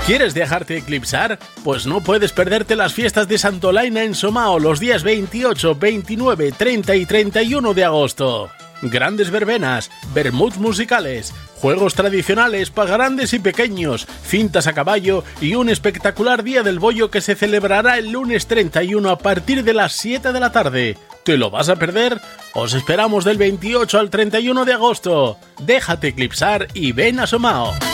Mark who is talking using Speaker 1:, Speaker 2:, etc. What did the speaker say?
Speaker 1: ¿Quieres dejarte eclipsar? Pues no puedes perderte las fiestas de Santolaina en Somao los días 28, 29, 30 y 31 de agosto. Grandes verbenas, vermuts musicales, juegos tradicionales para grandes y pequeños, cintas a caballo y un espectacular Día del Bollo que se celebrará el lunes 31 a partir de las 7 de la tarde. ¿Te lo vas a perder? Os esperamos del 28 al 31 de agosto. Déjate eclipsar y ven a Somao.